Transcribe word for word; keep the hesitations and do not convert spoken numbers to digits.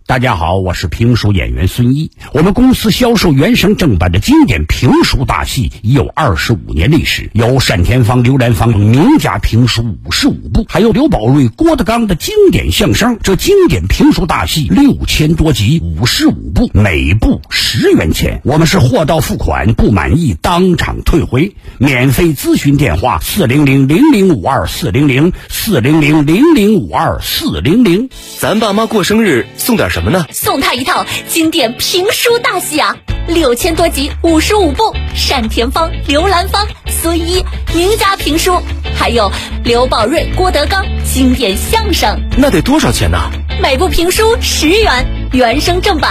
大家好，我是评书演员孙一。我们公司销售原声正版的经典评书大戏已有二十五年历史，有单田芳、刘兰芳名家评书五十五部，还有刘宝瑞、郭德纲的经典相声。这经典评书大戏六千多集，五十五部，每部十元钱。我们是货到付款，不满意当场退回。免费咨询电话：四零零零零五二四零零四零零零零五二四零零。 咱爸妈过生日送点什么呢？ 送他一套经典评书大戏啊，六千多集，五十五部，单田芳、刘兰芳、孙一名家评书，还有刘宝瑞、郭德纲经典相声。 那得多少钱呢？ 每部评书十元，原声正版